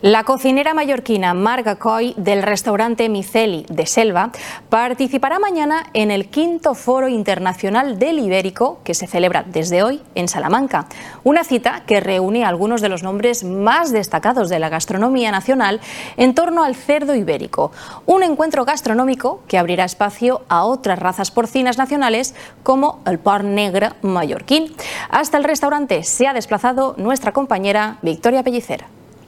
La cocinera mallorquina Marga Coll, del restaurante Miceli de Selva, participará mañana en el quinto Foro Internacional del Ibérico, que se celebra desde hoy en Salamanca. Una cita que reúne a algunos de los nombres más destacados de la gastronomía nacional en torno al cerdo ibérico. Un encuentro gastronómico que abrirá espacio a otras razas porcinas nacionales como el porc negre mallorquín. Hasta el restaurante se ha desplazado nuestra compañera Victoria Pellicer.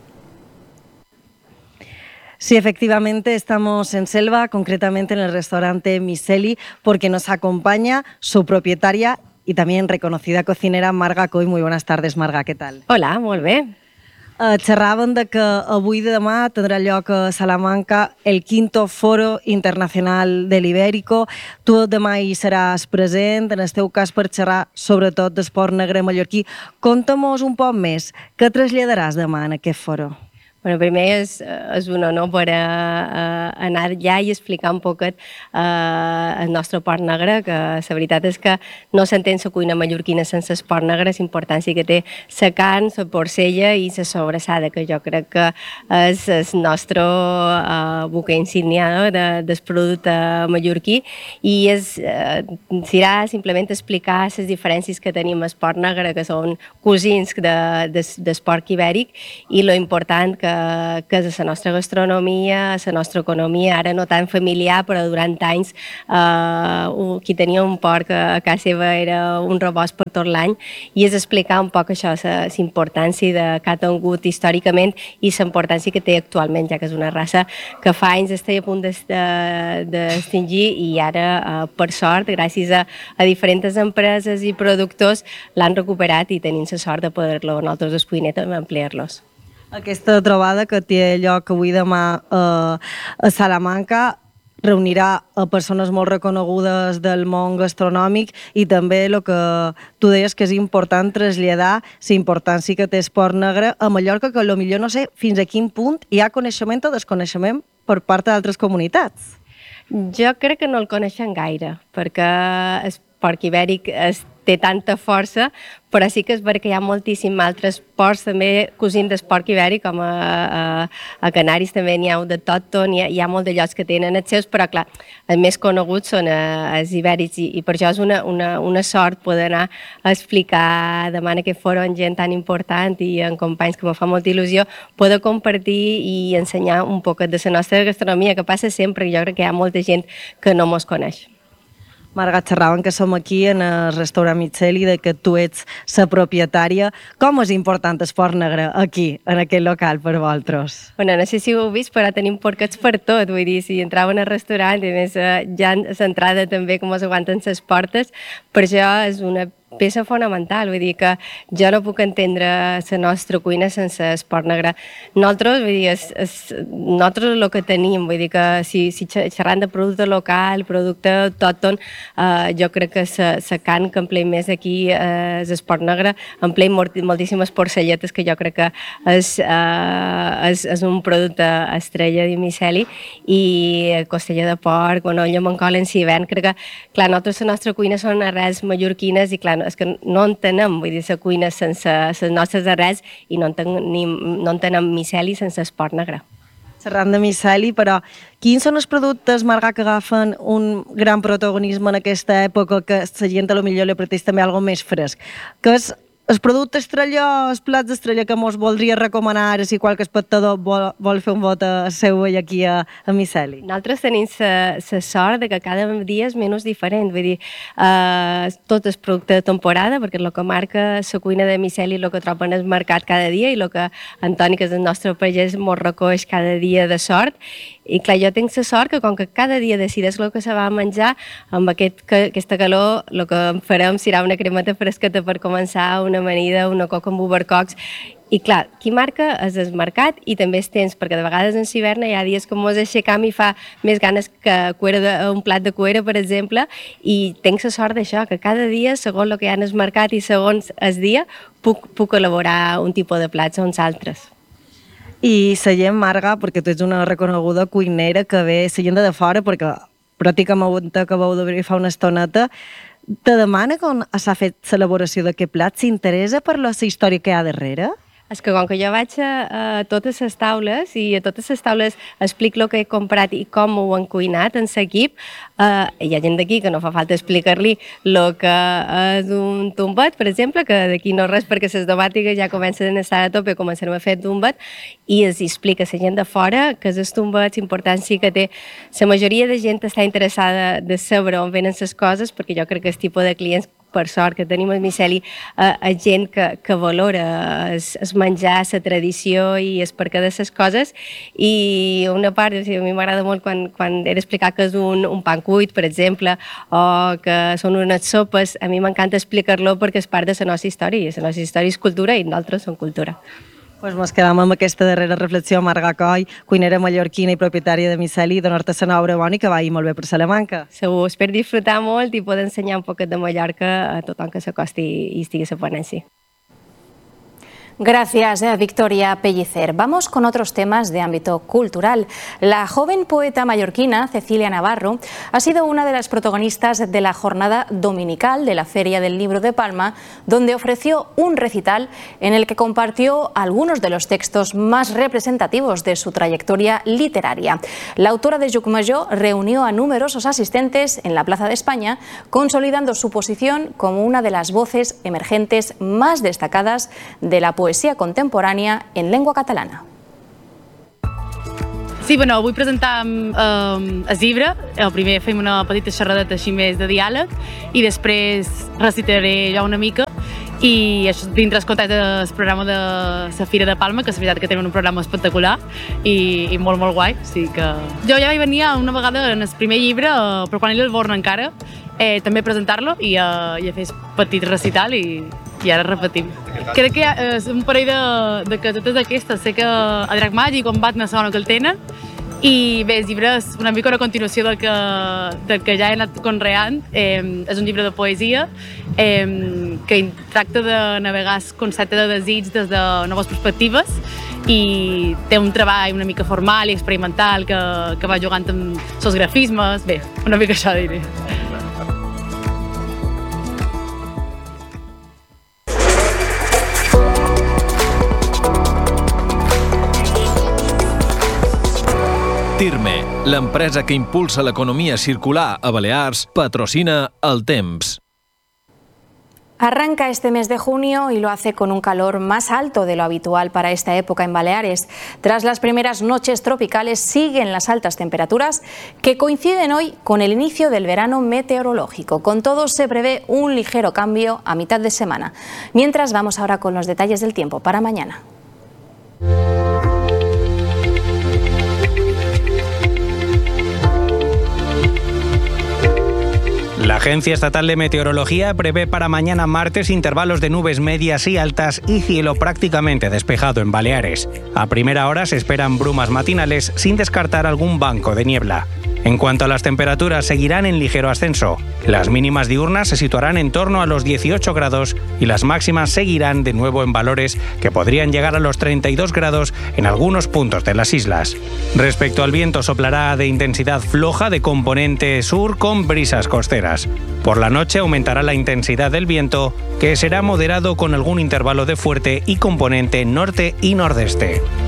Sí, efectivamente, estamos en Selva, concretamente en el restaurante Miceli, porque nos acompaña su propietaria y también reconocida cocinera Marga Coll. Muy buenas tardes, Marga, ¿qué tal? Hola, molt bé. Xerraven de que avui de demà tindrà lloc a Salamanca el quinto Foro Internacional de l'Ibérico. Tu demà hi seràs present, en el teu cas per xerrar sobretot del porc negre mallorquí. Conta-mos un poc més, què traslladaràs demà en aquest foro? Bueno, primer és un honor per anar allà i explicar un poquet el nostre porc negre, que la veritat és que no s'entén la cuina mallorquina sense el porc negre, la importància que té la carn, la porcella i la sobrassada, que jo crec que és el nostre buque insignia del producte mallorquí, i serà simplement explicar les diferències que tenim al porc negre, que són cosins del porc ibèric, i lo important que és la nostra gastronomia, la nostra economia, ara no tan familiar, però durant anys qui tenia un porc a casa seva era un rebost per tot l'any, i és explicar un poc això, la importància que ha tingut històricament i la importància que té actualment, ja que és una raça que fa anys estava a punt d'extingir i ara, per sort, gràcies a diferents empreses i productors, l'han recuperat i tenim la sort de poder-lo nosaltres els cuiners ampliar-los. Aquesta trobada que té lloc avui demà a Salamanca reunirà a persones molt reconegudes del món gastronòmic i també el que tu deies que és important traslladar la importància que té el porc negre a Mallorca, que potser no sé fins a quin punt hi ha coneixement o desconeixement per part d'altres comunitats. Jo crec que no el coneixen gaire, perquè el porc ibèric té tanta força, però sí que és veritat que hi ha moltíssims altres porcs també cosins del porc ibèric, com a Canaris també n'hi ha de tòcton, hi ha molt de llocs que tenen els seus, però clar, els més coneguts són els ibèrics, i per això és una sort poder anar a explicar demà en aquest foro amb gent tan important i amb companys que me fa molta il·lusió, poder compartir i ensenyar un poc de la nostra gastronomia, que passa sempre, jo crec que hi ha molta gent que no mos coneix. Marga, xerraven que som aquí en el restaurant Miceli, que tu ets la propietària. Com és important el porc negre aquí, en aquest local, per vosaltres? Bueno, no sé si ho heu vist, però tenim porquets per tot. Vull dir, si entraven al restaurant, i a més ja l'entrada també, com es aguanten les portes, per això és una peça fonamental, vull dir que jo no puc entendre la nostra cuina sense el porc negre. Nosaltres, vull dir, nosaltres el que tenim, vull dir que si xerrant de producte local, producte autòcton, jo crec que la carn que empleem més aquí és el porc negre, empleem moltíssimes porcelletes, que jo crec que és un producte estrella de Miceli, i costella de porc, olla amb encol en hivern. Crec que, clar, nosaltres la nostra cuina són arrels mallorquines i, clar, és que no entenem, vull dir, la cuina sense les nostres arrels, i no entenem Miceli sense el porc negre. Xerrant de Miceli, però quins són els productes, Marga, que agafen un gran protagonisme en aquesta època, que la gent potser li apeteix també alguna més fresc? Que és el producte estrella, els plats estrella que mos voldria recomanar si qualque espectador vol fer un vot a seu aquí a Miceli? Nosaltres tenim la sort de que cada dia és menys diferent, vull dir, tot és producte de temporada, perquè el que marca la cuina de Miceli, el que troben al mercat cada dia, i el que Antoni, que és el nostre pagès, mos recull cada dia de sort. I clar, jo tinc la sort que com que cada dia decideix el que se va menjar, amb aquesta calor el que farem serà una cremeta fresqueta per començar, una amanida, una coca amb ubercocs. I clar, qui marca és el mercat i també els temps, perquè de vegades en l'hivern hi ha dies que mos aixecam i fa més ganes que un plat de cuera, per exemple, i tinc la sort d'això, que cada dia, segons el que hi ha en el mercat i segons el dia, puc elaborar un tipus de plats o uns altres. I la gent, Marga, perquè tu ets una reconeguda cuinera que ve la gent de fora, perquè pràcticament acabeu d'obrir fa una estoneta, te demana com s'ha fet l'elaboració d'aquest plat? S'interessa per la història que hi ha darrere? És que com que jo vaig a totes les taules i a totes les taules explico el que he comprat i com ho han cuinat en l'equip, hi ha gent d'aquí que no fa falta explicar-li el que és un tombet, per exemple, que d'aquí no res perquè les domàtiques ja comencen a estar a tope, comencem a fer tombet, i es explica a la gent de fora que és el tombet, importància que té. La majoria de gent està interessada de saber on venen les coses, perquè jo crec que el tipus de clients, per sort que tenim a Miceli, gent que valora el menjar, la tradició i el perquè de les coses. I una part, a mi m'agrada molt quan he d'explicar que és un pan cuit, per exemple, o que són unes sopes, a mi m'encanta explicar-lo perquè és part de la nostra història, i la nostra història és cultura i nosaltres som cultura. Pues mos quedam amb aquesta darrera reflexió. Marga Coll, cuinera mallorquina i propietària de Miceli, donar-te la obra bona i que vagi molt bé per Salamanca. Segur, espero disfrutar molt i poder ensenyar un poquet de Mallorca a tothom que s'acosti i estigui a la ponència. Gracias, Victoria Pellicer. Vamos con otros temas de ámbito cultural. La joven poeta mallorquina Cecilia Navarro ha sido una de las protagonistas de la jornada dominical de la Feria del Libro de Palma, donde ofreció un recital en el que compartió algunos de los textos más representativos de su trayectoria literaria. La autora de Llucmajor reunió a numerosos asistentes en la Plaza de España, consolidando su posición como una de las voces emergentes más destacadas de la poesia contemporània en llengua catalana. Sí, bueno, vull presentar el llibre. El primer fem una petita xerradeta així més de diàleg i després recitaré jo una mica i això dintre el context del programa de la Fira de Palma, que és veritat que tenen un programa espectacular i molt, molt guai. O sigui que... Jo ja vaig venir una vegada en el primer llibre, però quan era al Born encara, també presentar-lo i a fer petit recital i ara repetim. Crec que és un parell de casetes d'aquestes. Sé que a Drac Màgic o en Batman sembla que el tenen i bé, el llibre és una mica una continuació del que ja he anat conreant. És un llibre de poesia que tracta de navegar el concepte de desig des de noves perspectives i té un treball una mica formal i experimental que va jugant amb els grafismes. Bé, una mica això diré. Tirme, l'empresa que impulsa l'economia circular a Balears, patrocina El Temps. Arranca este mes de junio y lo hace con un calor más alto de lo habitual para esta época en Baleares. Tras las primeras noches tropicales siguen las altas temperaturas que coinciden hoy con el inicio del verano meteorológico. Con todo se prevé un ligero cambio a mitad de semana. Mientras vamos ahora con los detalles del tiempo para mañana. La Agencia Estatal de Meteorología prevé para mañana martes intervalos de nubes medias y altas y cielo prácticamente despejado en Baleares. A primera hora se esperan brumas matinales sin descartar algún banco de niebla. En cuanto a las temperaturas, seguirán en ligero ascenso. Las mínimas diurnas se situarán en torno a los 18 grados y las máximas seguirán de nuevo en valores que podrían llegar a los 32 grados en algunos puntos de las islas. Respecto al viento, soplará de intensidad floja de componente sur con brisas costeras. Por la noche aumentará la intensidad del viento, que será moderado con algún intervalo de fuerte y componente norte y nordeste.